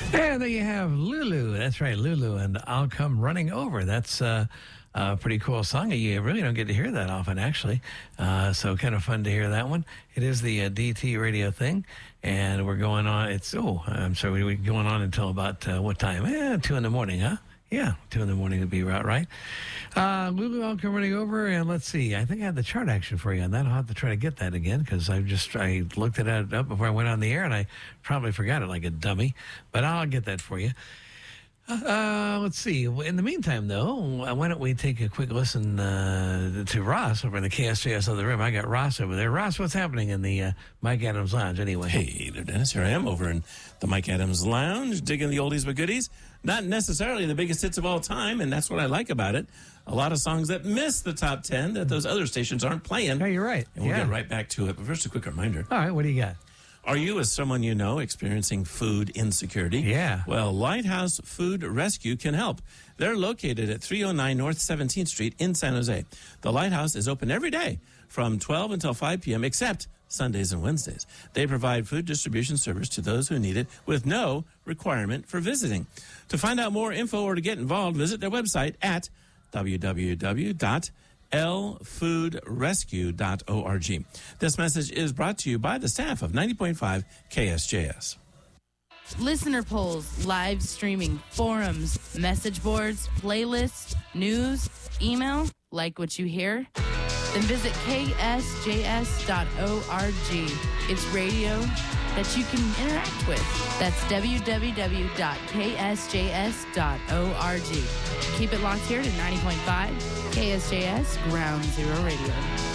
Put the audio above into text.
And there you have Lulu. That's right, Lulu, and I'll Come Running Over. That's a pretty cool song. You really don't get to hear that often, actually. So kind of fun to hear that one. It is the DT radio thing, and we're going on. I'm sorry, we're going on until about what time? 2 in the morning, huh? Yeah, 2 in the morning would be about right. Lulu, I'll Come Running Over, and let's see. I think I had the chart action for you on that. I'll have to try to get that again because I looked it up before I went on the air, and I probably forgot it like a dummy. But I'll get that for you. Let's see. In the meantime, though, why don't we take a quick listen to Ross over in the KSJS other room. I got Ross over there. Ross, what's happening in the Mike Adams Lounge anyway? Hey there, Dennis. Here I am over in the Mike Adams Lounge, digging the oldies but goodies. Not necessarily the biggest hits of all time, and that's what I like about it. A lot of songs that miss the top 10 that those other stations aren't playing. No, you're right. And we'll get right back to it. But first, a quick reminder. All right, what do you got? Are you, as someone you know, experiencing food insecurity? Yeah. Well, Lighthouse Food Rescue can help. They're located at 309 North 17th Street in San Jose. The Lighthouse is open every day from 12 until 5 p.m., except Sundays and Wednesdays. They provide food distribution service to those who need it with no requirement for visiting. To find out more info or to get involved, visit their website at www.lfoodrescue.org. This message is brought to you by the staff of 90.5 KSJS. Listener polls, live streaming, forums, message boards, playlists, news, email. Like what you hear? Then visit ksjs.org. It's radio that you can interact with. That's www.ksjs.org. Keep it locked here to 90.5 KSJS Ground Zero Radio.